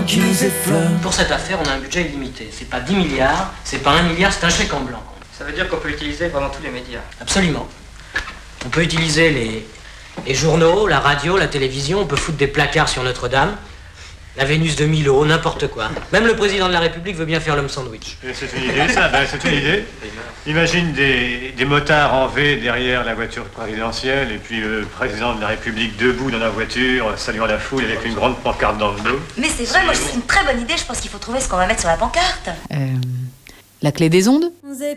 qui nous effleure. Pour cette affaire, on a un budget illimité. C'est pas 10 milliards, c'est pas 1 milliard, c'est un chèque en blanc. Ça veut dire qu'on peut utiliser vraiment tous les médias. Absolument. On peut utiliser les journaux, la radio, la télévision, on peut foutre des placards sur Notre-Dame, la Vénus de Milo, n'importe quoi. Même le président de la République veut bien faire l'homme sandwich. C'est une idée, ça, c'est une idée. Imagine des motards en V derrière la voiture présidentielle et puis le président de la République debout dans la voiture, saluant la foule avec une grande pancarte dans le dos. Mais c'est vrai, moi c'est une très bonne idée, je pense qu'il faut trouver ce qu'on va mettre sur la pancarte. La clé des ondes ?